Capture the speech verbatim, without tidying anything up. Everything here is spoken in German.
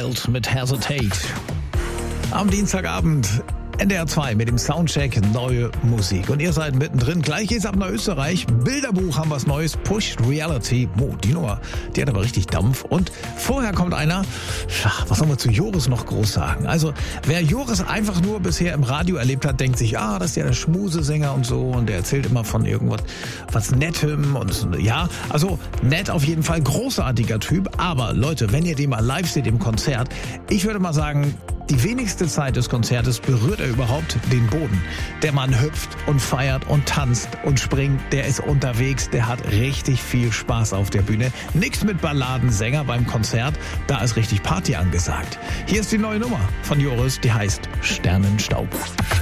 Wild mit Hesitate. Am Dienstagabend N D R zwei mit dem Soundcheck neue Musik. Und ihr seid mittendrin. Gleich geht's ab nach Österreich. Bilderbuch haben was Neues. Pushed Reality. Oh, die Nummer, die hat aber richtig Dampf. Und vorher kommt einer, was soll man zu Joris noch groß sagen? Also, wer Joris einfach nur bisher im Radio erlebt hat, denkt sich, ah, das ist ja der Schmusesänger und so. Und der erzählt immer von irgendwas, was Nettem. Und ja, also nett auf jeden Fall. Großartiger Typ. Aber Leute, wenn ihr den mal live seht im Konzert, ich würde mal sagen, die wenigste Zeit des Konzertes berührt er überhaupt den Boden. Der Mann hüpft und feiert und tanzt und springt. Der ist unterwegs. Der hat richtig viel Spaß auf der Bühne. Nix mit Balladensänger beim Konzert. Da ist richtig Party angesagt. Hier ist die neue Nummer von Joris. Die heißt Sternenstaub.